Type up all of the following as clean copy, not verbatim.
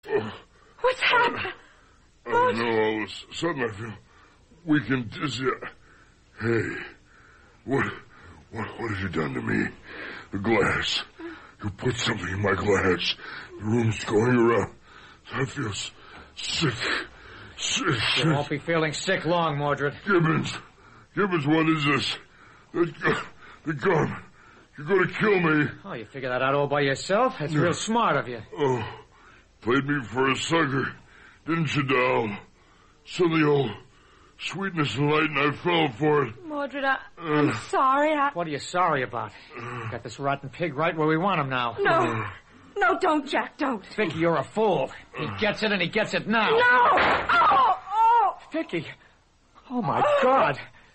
What's happened? I don't know. All of a sudden I feel weak and dizzy. Hey, what have you done to me? The glass. You put something in my glass. The room's going around. I feel sick. You won't be feeling sick long, Mordred. Gibbons, what is this? The gun. You're going to kill me. Oh, you figured that out all by yourself? That's real smart of you. Oh, played me for a sucker, didn't you, doll? Silly old sweetness and light, and I fell for it. Mordred, I'm sorry. What are you sorry about? Got this rotten pig right where we want him now. No, don't, Jack, don't. Vicky, you're a fool. He gets it, and he gets it now. No! Oh! Vicky. Oh, my God.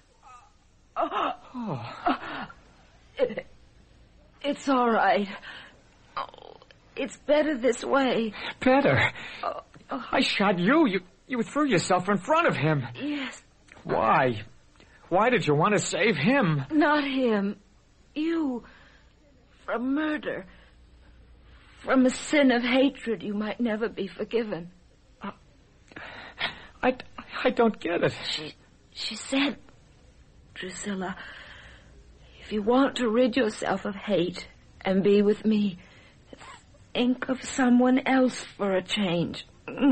It's all right. Oh, it's better this way. Better? I shot you. You threw yourself in front of him. Yes. Why? Why did you want to save him? Not him. You. From murder. From a sin of hatred you might never be forgiven. I don't get it. She said, Drusilla, if you want to rid yourself of hate and be with me, think of someone else for a change.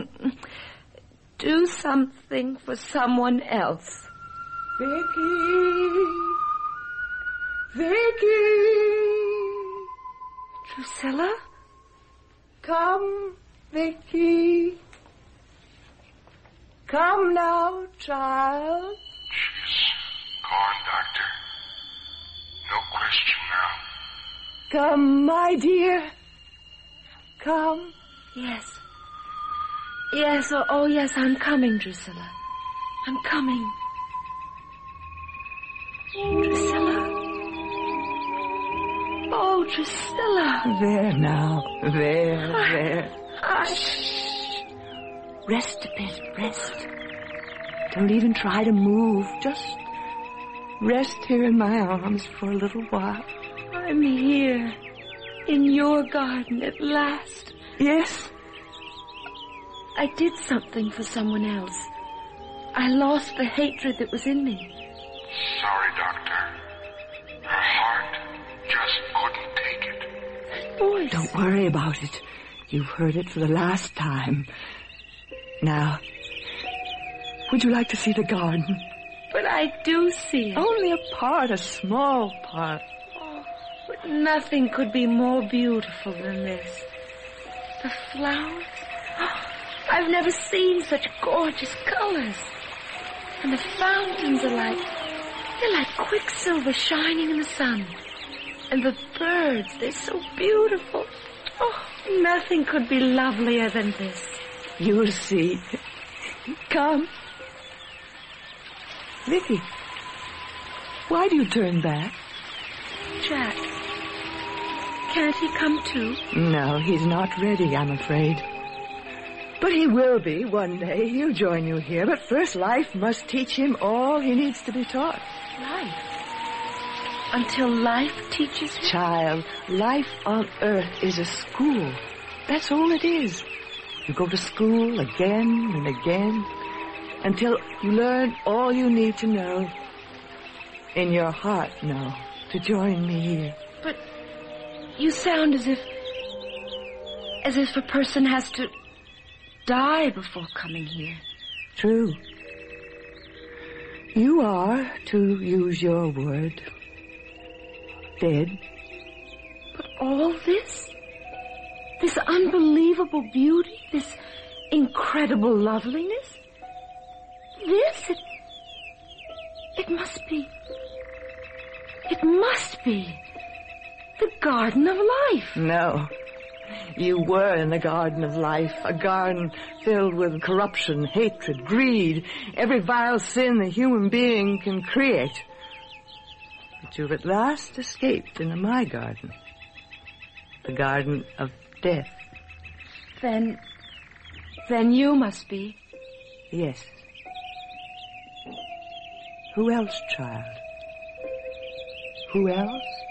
Do something for someone else. Vicky! Drusilla? Come, Vicky. Come now, child. She's gone, Doctor. No question now. Come, my dear. Come. Yes. Yes, oh yes, I'm coming, Drusilla. I'm coming. Drusilla? Oh, Drusilla. There now. There. Hush. Rest a bit, rest. Don't even try to move. Just rest here in my arms for a little while. I'm here. In your garden at last. Yes. I did something for someone else. I lost the hatred that was in me. Sorry, Doctor. Her heart just couldn't take it. That voice. Don't worry about it. You've heard it for the last time. Now, would you like to see the garden? But I do see it. Only a part, a small part. Oh, but nothing could be more beautiful than this. The flowers. Oh, I've never seen such gorgeous colors. And the fountains are they're like quicksilver shining in the sun. And the birds, they're so beautiful. Oh, nothing could be lovelier than this. You'll see. Come. Vicky, why do you turn back? Jack, can't he come too? No, he's not ready, I'm afraid. But he will be one day. He'll join you here. But first, life must teach him all he needs to be taught. Life? Until life teaches him? Child, life on earth is a school. That's all it is. You go to school again and again until you learn all you need to know. In your heart now, to join me here. But you sound as if a person has to die before coming here. True. You are, to use your word, dead. But all this? This unbelievable beauty? This incredible loveliness? It must be the Garden of Life. No. You were in the Garden of Life, a garden filled with corruption, hatred, greed, every vile sin a human being can create. But you've at last escaped into my garden, the Garden of Death. Then you must be. Yes. Who else, child? Who else?